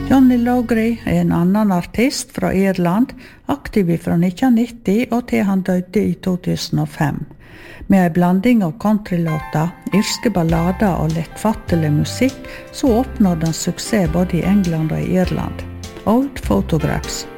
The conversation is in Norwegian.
Johnny Laughley en annan artist fra Irland, aktiv fra 1990 og til han døde i 2005. Med en blanding av countrylåter, irske ballader og lettfattelig musikk, så oppnådde han suksess både i England og i Irland. Old Photographs.